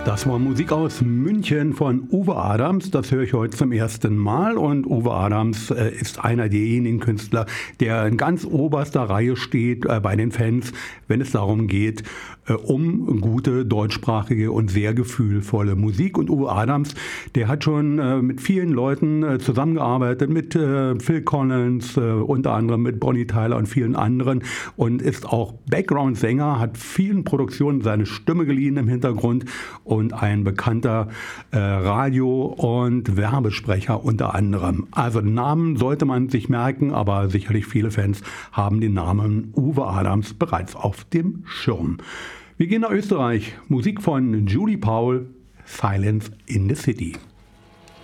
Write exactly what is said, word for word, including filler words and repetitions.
Das war Musik aus München von Uwe Adams. Das höre ich heute zum ersten Mal. Und Uwe Adams äh, ist einer derjenigen Künstler, der in ganz oberster Reihe steht äh, bei den Fans, wenn es darum geht, äh, um gute deutschsprachige und sehr gefühlvolle Musik. Und Uwe Adams, der hat schon äh, mit vielen Leuten äh, zusammengearbeitet, mit äh, Phil Collins, äh, unter anderem mit Bonnie Tyler und vielen anderen. Und ist auch Background-Sänger, hat vielen Produktionen seine Stimme geliehen im Hintergrund. Und ein bekannter äh, Radio- und Werbesprecher unter anderem. Also Namen sollte man sich merken, aber sicherlich viele Fans haben den Namen Uwe Adams bereits auf dem Schirm. Wir gehen nach Österreich. Musik von Julie Paul, Silence in the City.